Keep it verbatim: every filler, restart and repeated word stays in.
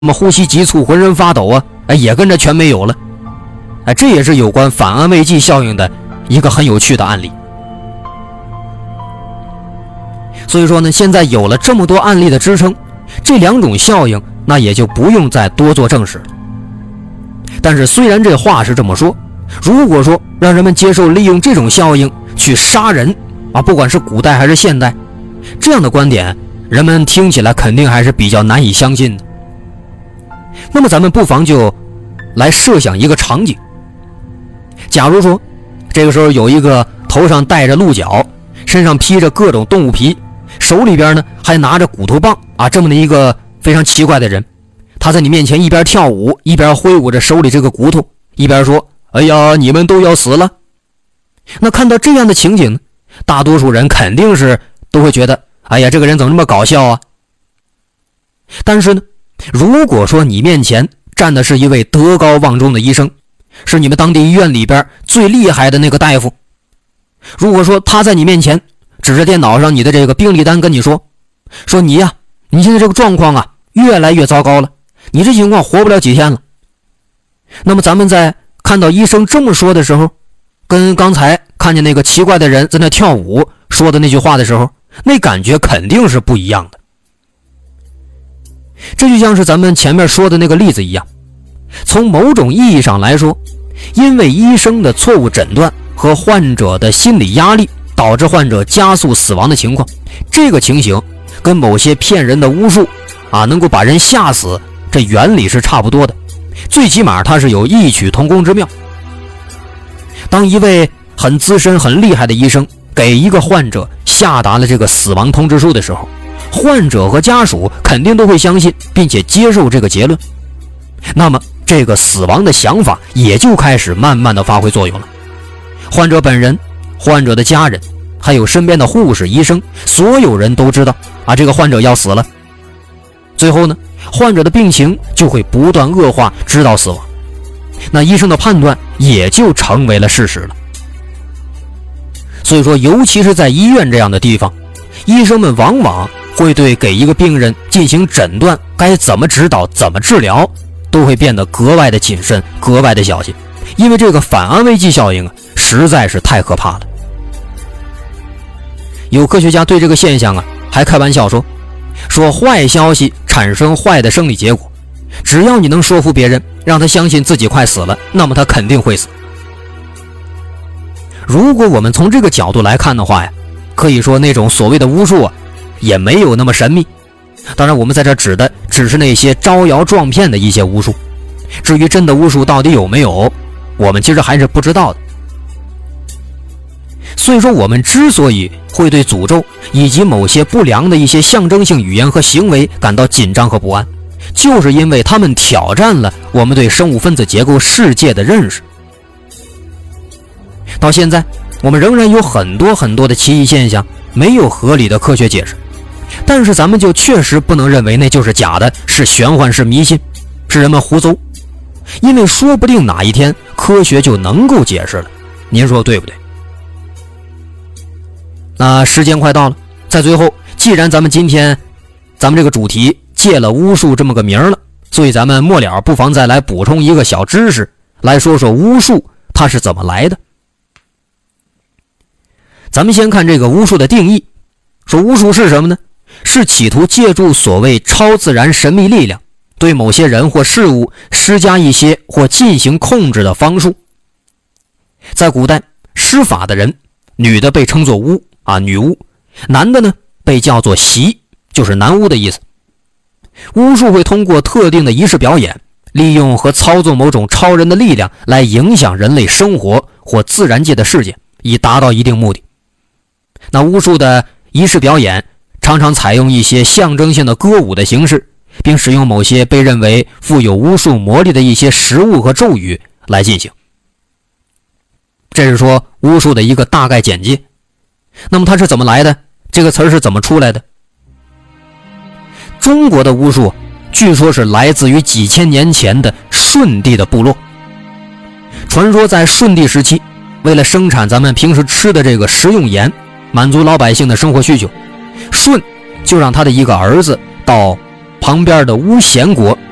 么呼吸急促、浑身发抖啊，哎，也跟着全没有了。哎，这也是有关反安慰剂效应的一个很有趣的案例。所以说呢，现在有了这么多案例的支撑，这两种效应那也就不用再多做证实了。但是虽然这话是这么说，如果说让人们接受利用这种效应去杀人啊，不管是古代还是现代，这样的观点人们听起来肯定还是比较难以相信的。那么咱们不妨就来设想一个场景，假如说这个时候有一个头上戴着鹿角，身上披着各种动物皮，手里边呢还拿着骨头棒啊，这么的一个非常奇怪的人，他在你面前一边跳舞，一边挥舞着手里这个骨头，一边说：哎呀，你们都要死了。那看到这样的情景，大多数人肯定是都会觉得，哎呀，这个人怎么这么搞笑啊。但是呢，如果说你面前站的是一位德高望重的医生，是你们当地医院里边最厉害的那个大夫，如果说他在你面前指着电脑上你的这个病历单跟你说，说你呀，你现在这个状况啊越来越糟糕了，你这情况活不了几天了。那么咱们在看到医生这么说的时候，跟刚才看见那个奇怪的人在那跳舞说的那句话的时候，那感觉肯定是不一样的。这就像是咱们前面说的那个例子一样，从某种意义上来说，因为医生的错误诊断和患者的心理压力导致患者加速死亡的情况，这个情形跟某些骗人的巫术啊能够把人吓死，这原理是差不多的，最起码它是有异曲同工之妙。当一位很资深很厉害的医生给一个患者下达了这个死亡通知书的时候，患者和家属肯定都会相信并且接受这个结论，那么这个死亡的想法也就开始慢慢的发挥作用了。患者本人、患者的家人还有身边的护士、医生，所有人都知道啊，这个患者要死了。最后呢，患者的病情就会不断恶化，直到死亡，那医生的判断也就成为了事实了。所以说，尤其是在医院这样的地方，医生们往往会对给一个病人进行诊断，该怎么指导、怎么治疗，都会变得格外的谨慎、格外的小心，因为这个反安慰剂效应啊，实在是太可怕了。有科学家对这个现象啊，还开玩笑说，说坏消息产生坏的生理结果，只要你能说服别人，让他相信自己快死了，那么他肯定会死。如果我们从这个角度来看的话呀，可以说那种所谓的巫术啊，也没有那么神秘。当然我们在这指的只是那些招摇撞骗的一些巫术，至于真的巫术到底有没有，我们其实还是不知道的。所以说我们之所以会对诅咒以及某些不良的一些象征性语言和行为感到紧张和不安，就是因为他们挑战了我们对生物分子结构世界的认识。到现在我们仍然有很多很多的奇异现象没有合理的科学解释，但是咱们就确实不能认为那就是假的，是玄幻，是迷信，是人们胡诌，因为说不定哪一天科学就能够解释了，您说对不对？那时间快到了，在最后，既然咱们今天咱们这个主题借了巫术这么个名了，所以咱们末了不妨再来补充一个小知识，来说说巫术它是怎么来的。咱们先看这个巫术的定义，说巫术是什么呢？是企图借助所谓超自然神秘力量，对某些人或事物施加一些或进行控制的方术。在古代，施法的人，女的被称作巫啊，女巫，男的呢被叫做习，就是男巫的意思。巫术会通过特定的仪式表演，利用和操纵某种超人的力量来影响人类生活或自然界的世界，以达到一定目的。那巫术的仪式表演常常采用一些象征性的歌舞的形式，并使用某些被认为富有巫术魔力的一些食物和咒语来进行。这是说巫术的一个大概简介。那么它是怎么来的？这个词儿是怎么出来的？中国的巫术据说是来自于几千年前的舜帝的部落。传说在舜帝时期，为了生产咱们平时吃的这个食用盐，满足老百姓的生活需求，舜就让他的一个儿子到旁边的巫咸国